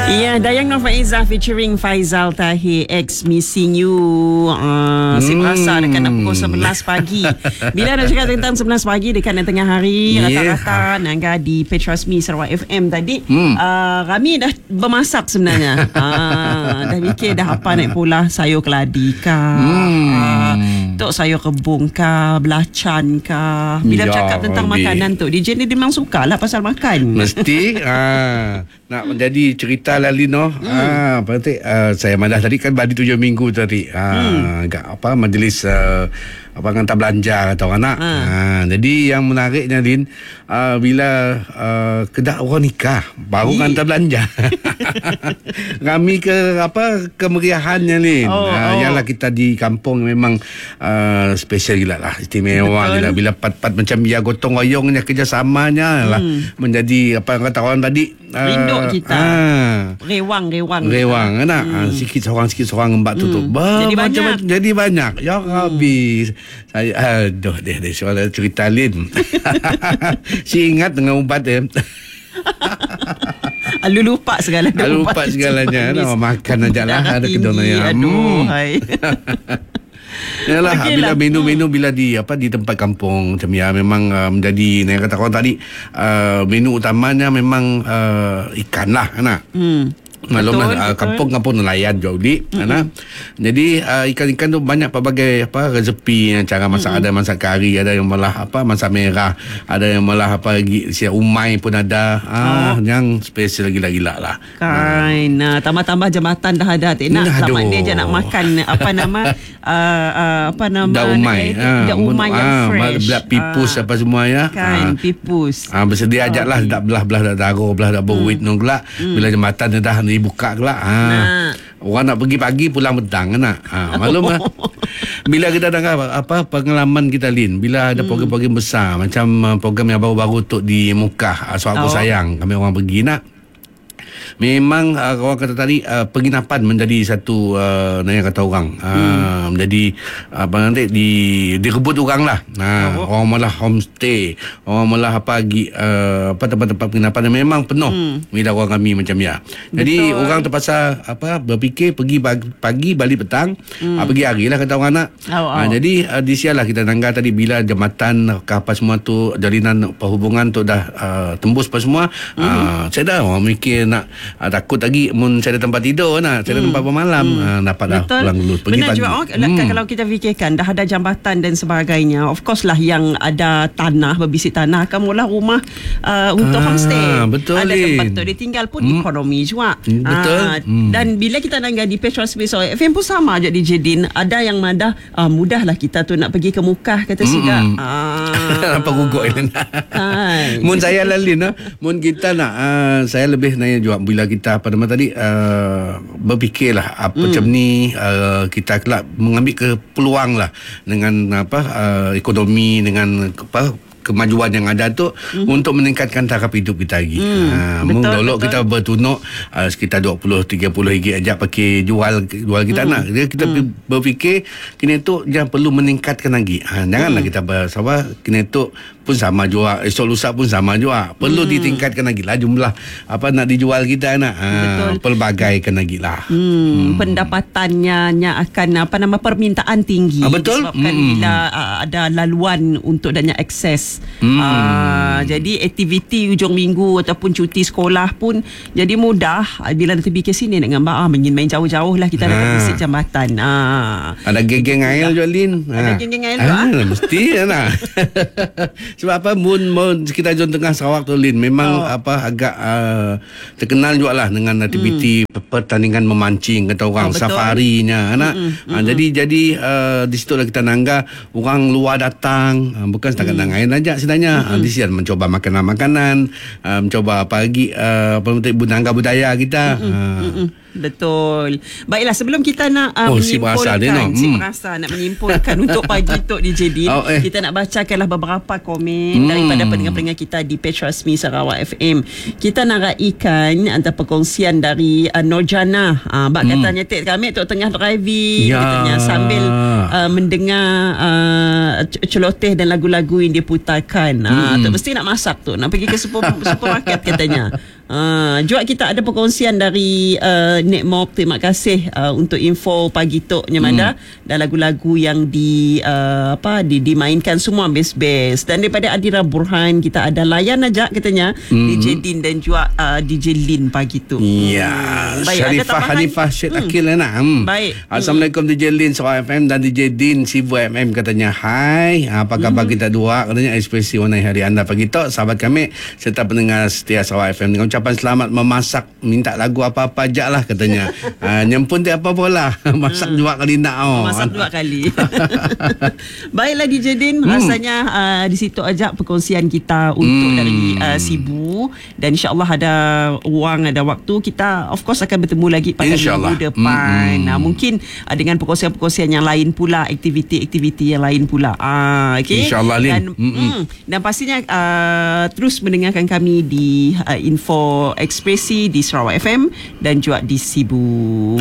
Ya, Dayang Nur Faizah featuring Faizal Tahir, X Missing You. Saya merasa dekat nak pukul 11 pagi. Bila nak cakap tentang 11 pagi dekat tengah hari, rata-rata Nangga di Page Rasmi Sarawak FM tadi, Rami dah bermasak sebenarnya. Dah fikir dah apa naik pula, sayur keladi kah, tok sayur kebun kah, belacan kah. Bila cakap tentang makanan tu, DJ ni dia memang suka lah pasal makan. Mesti nak menjadi cerita Lalino. Berarti saya madah tadi kan badi 7 minggu tadi. Agak majlis hantar belanja kata orang nak. Jadi yang menariknya Lin, bila kedak orang nikah baru hantar belanja. Kami kemeriahannya Lin. Yalah kita di kampung memang special gila lah, istimewa gila. Bila pat-pat macam ya gotong royongnya, kerjasamanya lah menjadi apa kata orang tadi, rindu kita. Rewang anak. Sikit seorang mbak tutup. Jadi banyak. Ya Rabbi. Saya deh soal cerita Lin. Si ingat dengan ubat dia. Lupa segalanya. Lupa segalanya. Makan aja lah. Ada kedona yang. Hai. Yalah, bila menu bila di tempat kampung macam ya memang menjadi yang kata orang tadi, menu utamanya memang ikan lah anak. Maklumlah kampung-kampung nelayan jauh di anak. Jadi ikan-ikan tu banyak pelbagai resepi, cara masak. Ada masak kari, ada yang malah masak merah, ada yang malah siap umai pun ada. Yang special gila-gila lah. Kan. Tambah-tambah jambatan dah ada. Tak nak tamat dia je nak makan dah umai. Dah umai yang fresh. Pipus apa semua ya. Kan, pipus. Bersedia ajak lah, dak belah dak taruh, belah dak beruit nung gelak. Bila jambatan dah dibuka gelak. Orang nak pergi pagi pulang petang nak. Maklum lah. Bila kita dengar pengalaman kita Lin, bila ada program-program besar macam program yang baru-baru tu di Mukah, So Aku Sayang, kami orang pergi nak. Memang orang kata tadi penginapan menjadi satu yang kata orang menjadi nanti direbut orang lah. Orang malah homestay, orang malah tempat-tempat penginapan yang memang penuh bila orang kami macam ya. Jadi orang terpaksa berfikir pergi pagi balik petang, pergi hari lah kata orang nak. Jadi di sialah kita nangga tadi bila jambatan apa semua tu, jalinan perhubungan tu dah tembus apa semua. Saya dah orang mikir nak takut lagi mun saya ada tempat tidur nak, saya ada tempat bermalam, dapat dah pulang dulu pergi benar pagi. Juga kalau kita fikirkan dah ada jambatan dan sebagainya, of course lah yang ada tanah, berbisik tanah akan mula rumah untuk homestay. Betul, ada tempat untuk ditinggal pun ekonomi juga. Betul. Dan bila kita nak di Petrol Space FM pun sama je di Jedin, ada yang madah mudahlah kita tu nak pergi ke Mukah kata siga. Apa gugur ini. Mun saya lalin mun kita nak saya lebih nanya juga bila kita tadi berfikirlah macam ni, kita kelak mengambil peluang lah dengan ekonomi, dengan kemajuan yang ada tu untuk meningkatkan taraf hidup kita lagi. Betul. Kita bertunuk sekitar 20-30 ringgit aja pakai jual kita nak. Jadi kita berfikir kini tu jangan perlu meningkatkan lagi. Janganlah kita bersama kini tu pun sama juga, esok lusa pun sama juga. Perlu ditingkatkan lagi lah jumlah nak dijual kita nak. Pelbagaikan lagi lah. Pendapatannya akan permintaan tinggi. Betul. Disebabkan bila ada laluan untuk adanya akses. Jadi aktiviti hujung minggu ataupun cuti sekolah pun jadi mudah bila nanti fikir sini nak gambar main jauh-jauh lah kita dapat visit jambatan. Ada geng-geng air Jolin. Ada geng-geng air mesti lah. Sebab mun kita John Tengah Sarawak tu Lin memang agak terkenal juga lah dengan aktiviti pertandingan memancing kata orang, safarinya anak. Jadi di situ lah kita nangga orang luar datang, bukan setakat nangain aja sebenarnya. Di sini mencoba makanan-makanan, mencoba pagi nangga budaya kita. Betul. Baiklah, sebelum kita nak menyimpulkan nak menyimpulkan untuk pagi Tok DJ Din, kita nak bacakanlah beberapa komen daripada pendengar-pendengar kita di Page Rasmi Sarawak FM. Kita nak raikan antara perkongsian dari Norjana. Bak katanya kami Tok tengah driving, katanya sambil mendengar celoteh dan lagu-lagu yang diputarkan. Tok mesti nak masak tu, nak pergi ke supermarket katanya. Juga kita ada perkongsian dari Nek Mop. Terima kasih untuk info pagi Tok Nyamada dan lagu-lagu yang dimainkan semua best-best. Dan daripada Adira Burhan kita ada layan aja katanya DJ Din dan juga DJ Lin pagi tu. Ya, Baik, Syarifah Hanifah Syed Akil nak. Baik. Assalamualaikum DJ Lin Sarawak FM dan DJ Din Sibu MM katanya hai. Apa khabar kita dua katanya ekspresi warna hari anda pagi Tok sahabat kami serta pendengar setia Sarawak FM dengan ucapan selamat memasak minta lagu apa-apa je lah katanya. Nyempun tak apa pula. Masak 2 kali nak. Masak 2 kali. Baiklah DJ Din, rasanya di situ aja perkongsian kita untuk dari Sibu dan insya-Allah ada wang ada waktu kita of course akan bertemu lagi pada minggu depan. Mungkin dengan perkongsian-perkongsian yang lain pula, aktiviti-aktiviti yang lain pula. Okey. Insya-Allah Lin. Dan pastinya terus mendengarkan kami di Info Ekspresi di Sarawak FM dan juga di Sibu.